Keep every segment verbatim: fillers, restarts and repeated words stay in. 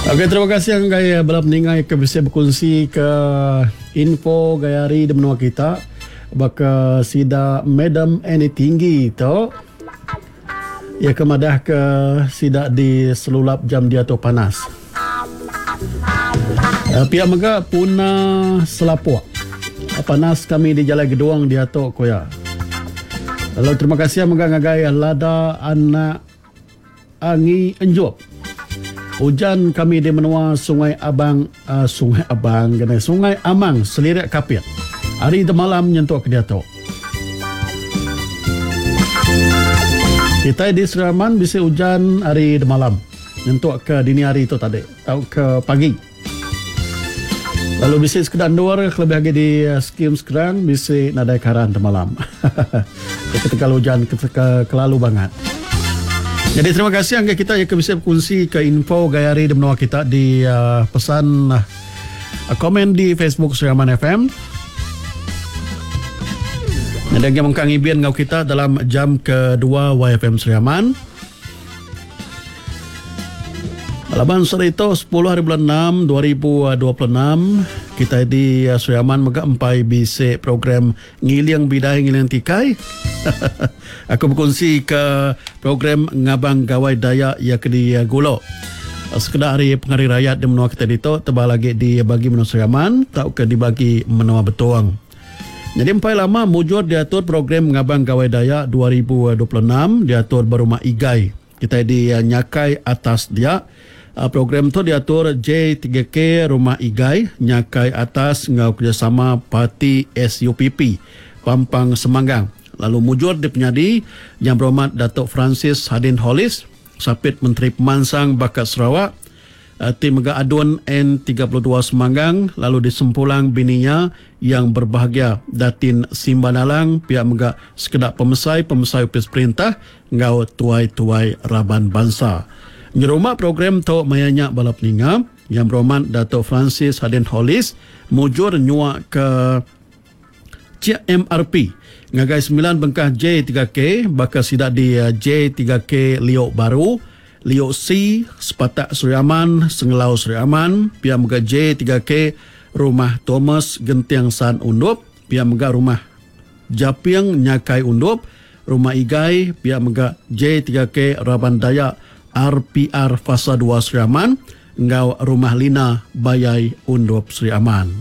Okey, terima kasih yang gaya balap ningai ke bisa berkongsi ke info gaya hari di menua kita. Baka sida Madam Eni tinggi tu. Ya kemadah ke sida di selulap jam dia tu panas. Uh, pihak mega puna selapuk. Panas kami di Jalan Geduang dia tu koya. Lalu terima kasih mega ngagai lada anak angi enjop. Hujan kami di menua Sungai Abang, uh, Sungai Abang, kena Sungai Amang, Selirik Kapit. Hari itu malam nyentuh ke dia tu. Kita di Seraman bisa hujan hari itu malam. Nyentuh ke dini hari itu tadi, atau ke pagi. Lalu bisa sekedar luar, lebih lagi di uh, skim sekarang, bisa nadai karan itu malam. Ketika hujan, ketika kelalu banget. Jadi terima kasih angga kita yang bisa berkongsi ke info gaya hari di menua kita di uh, pesan uh, komen di Facebook Seraman F M. Dan yang mengkangibian ngau kita dalam jam kedua Y F M Seraman. Laban sore itu sepuluh hari bulan enam dua ribu dua puluh enam kita di uh, Seraman mega empai bisa program ngiliang bidai ngiliang tikai. Aku berkongsi ke program ngabang gawai daya ya ke di uh, Gulo. Sekedar hari pengari rakyat di menua kita dito tebal lagi di bagi menua Seraman tak ke dibagi menua Betuang. Jadi empai lama mujur diatur program ngabang gawai daya dua ribu dua puluh enam diatur berumah igai. Kita di uh, nyakai atas dia. Uh, program tu diatur J tiga K Rumah Igai nyakai atas ngau kerjasama Parti S U P P Pampang Semanggang. Lalu mujur di penyadi Yang Berhormat Datuk Francis Hadin Hollis Sapit Menteri Pemansang Bakat Sarawak, uh, tim Mega Adun N tiga puluh dua Semanggang, lalu disempulang bininya yang berbahagia Datin Simbanalang pihak Mega Sekedap Pemesai Pemesai Upis Perintah ngau tuai-tuai Raban Bangsa. Nyeruma program tu mayanya balap ninga Yang Berhormat Datuk Francis Hadin Hollis mujur nyua ke C M R P ngagai sembilan bengkah J tiga K bakal sidak di J tiga K Liok Baru, Liok C Sepatak Suriaman, Sengelau Suriaman, pihak Mega J tiga K Rumah Thomas Gentiang San Undup, pihak Mega Rumah Japiang Nyakai Undup, Rumah Igai, pihak Mega J tiga K Raban Dayak R P R Fasa dua Sri Aman, ngau Rumah Lina Bayai Undup Sri Aman.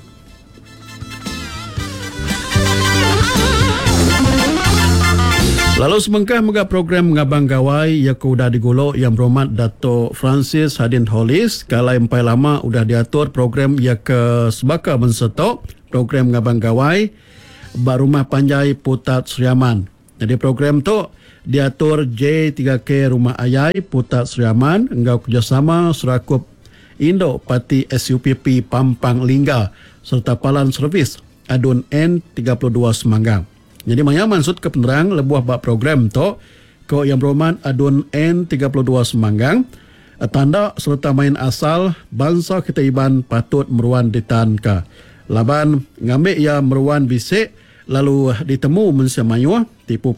Lalu semengkah mega program ngabang gawai ya ke udah digolo Yang Berhormat Datuk Francis Hadin Hollis kalai empai lama udah diatur program ya ke sebaka mensetok program ngabang gawai Barumah Panjai Putat Sri Aman. Jadi program tu diatur J tiga K Rumah Ayai Putat Sri Aman engau kerjasama Serakup Indo Parti S U P P Pampang Lingga serta Palan Servis Adun N tiga puluh dua Semanggang. Jadi maya maksud ke penerang lebuah bak program tu ko Yang Berhormat Adun N tiga puluh dua Semanggang tanda serta main asal bangsa kita iban patut meruan ditanka. Laban ngambil ya meruan bisik lalu ditemu mensemayua tipu